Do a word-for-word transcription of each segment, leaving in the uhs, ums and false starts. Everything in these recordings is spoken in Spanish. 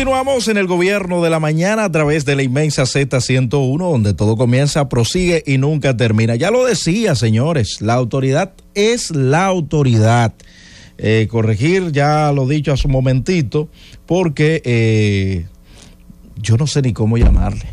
Continuamos en el Gobierno de la Mañana a través de la inmensa Z ciento uno, donde todo comienza, prosigue y nunca termina. Ya lo decía, señores, la autoridad es la autoridad. Eh, corregir ya lo dicho hace un momentito, porque eh, yo no sé ni cómo llamarle,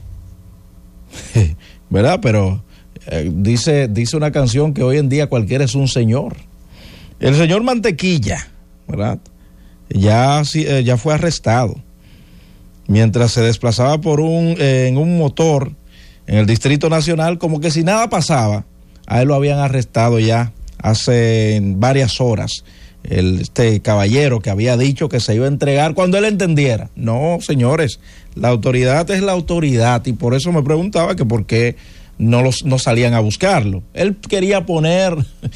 ¿verdad? Pero eh, dice, dice una canción que hoy en día cualquiera es un señor. El señor Mantequilla, ¿verdad? Ya, eh, ya fue arrestado mientras se desplazaba por un eh, en un motor en el Distrito Nacional, como que si nada pasaba. A él lo habían arrestado ya hace varias horas. El, este caballero que había dicho que se iba a entregar cuando él entendiera. No, señores, la autoridad es la autoridad, y por eso me preguntaba que por qué no, los, no salían a buscarlo. Él quería poner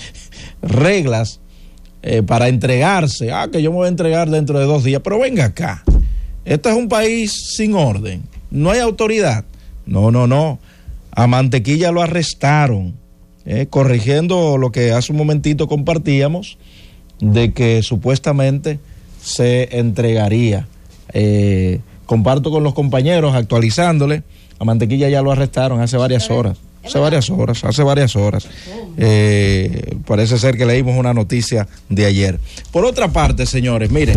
reglas eh, para entregarse. Ah, que yo me voy a entregar dentro de dos días, pero venga acá. Este es un país sin orden, no hay autoridad. No, no, no. A Mantequilla lo arrestaron, eh, corrigiendo lo que hace un momentito compartíamos, de que supuestamente se entregaría. Eh, comparto con los compañeros, actualizándole, a Mantequilla ya lo arrestaron hace varias horas, hace varias horas, hace varias horas. Eh, parece ser que leímos una noticia de ayer. Por otra parte, señores, miren,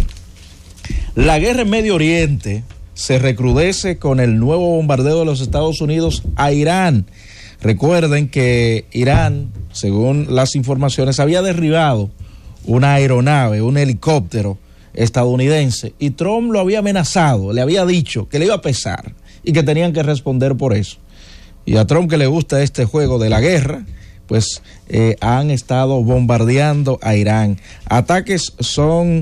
la guerra en Medio Oriente se recrudece con el nuevo bombardeo de los Estados Unidos a Irán. Recuerden que Irán, según las informaciones, había derribado una aeronave, un helicóptero estadounidense, y Trump lo había amenazado, le había dicho que le iba a pesar y que tenían que responder por eso. Y a Trump, que le gusta este juego de la guerra, pues eh, han estado bombardeando a Irán. Ataques son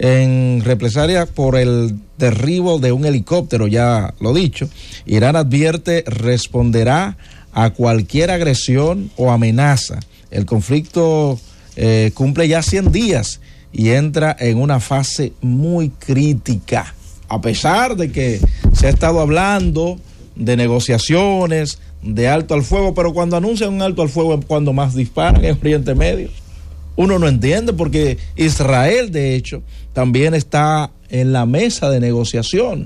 en represalia por el derribo de un helicóptero, ya lo dicho. Irán advierte responderá a cualquier agresión o amenaza. El conflicto eh, cumple ya cien días y entra en una fase muy crítica. A pesar de que se ha estado hablando de negociaciones, de alto al fuego, pero cuando anuncian un alto al fuego es cuando más disparan en Oriente Medio. Uno no entiende, porque Israel, de hecho, también está en la mesa de negociación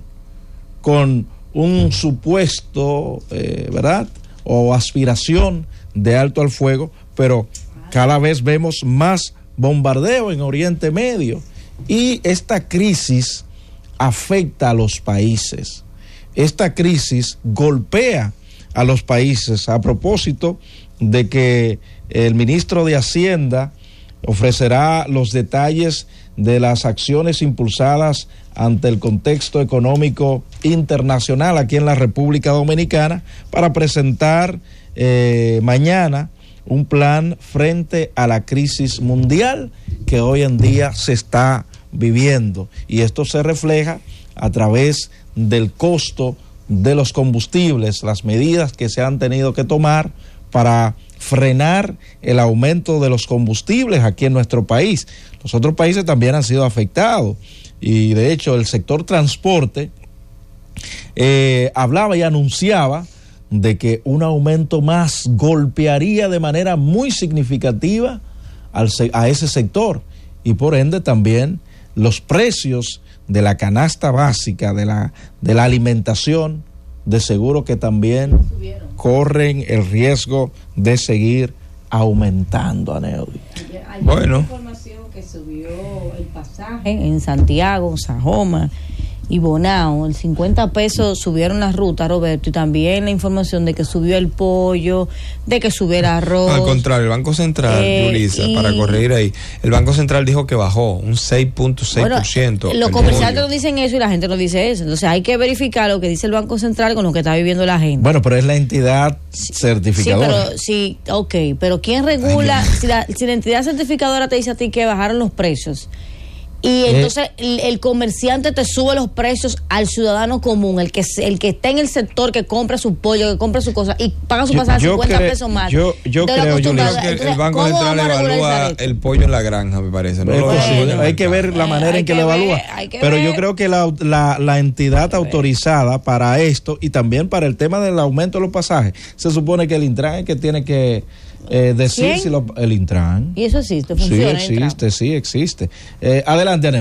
con un supuesto, eh, ¿verdad?, o aspiración de alto al fuego, pero cada vez vemos más bombardeo en Oriente Medio, y esta crisis afecta a los países. Esta crisis golpea a los países, a propósito de que el ministro de Hacienda ofrecerá los detalles de las acciones impulsadas ante el contexto económico internacional aquí en la República Dominicana, para presentar eh, mañana un plan frente a la crisis mundial que hoy en día se está viviendo, y esto se refleja a través del costo de los combustibles, las medidas que se han tenido que tomar para frenar el aumento de los combustibles aquí en nuestro país. Los otros países también han sido afectados, y de hecho el sector transporte eh, hablaba y anunciaba de que un aumento más golpearía de manera muy significativa al, a ese sector, y por ende también los precios de la canasta básica, de la, de la alimentación, de seguro que también subieron, corren el riesgo de seguir aumentando, Aneudi. Ayer, ayer bueno. Información que subió el pasaje en Santiago, Sajoma y Bonao, el cincuenta pesos subieron la ruta, Roberto, y también la información de que subió el pollo, de que subió el arroz. No, al contrario, el Banco Central, eh, Yulisa, y... para corregir ahí, el Banco Central dijo que bajó un seis punto seis por ciento. Bueno, los comerciantes no dicen eso y la gente no dice eso, entonces hay que verificar lo que dice el Banco Central con lo que está viviendo la gente. Bueno, pero es la entidad certificadora. Sí, pero sí, ok, pero ¿quién regula? Ay, si, la, si la entidad certificadora te dice a ti que bajaron los precios, y entonces eh, el, el comerciante te sube los precios al ciudadano común, el que el que está en el sector, que compra su pollo, que compra su cosa y paga su pasaje cincuenta pesos más. Yo, yo creo, Yulisa, que el Banco Central evalúa el pollo en la granja, me parece. No, lo bueno, hay que ver la manera eh, en que, que lo evalúa. Que pero ver. Yo creo que la, la, la entidad autorizada para esto, y también para el tema del aumento de los pasajes, se supone que el Intran es que tiene que Eh, decir ¿Quién? si lo, el Intran. ¿Y eso existe? ¿Funciona? Sí, existe, sí, existe. Eh, adelante, Anel.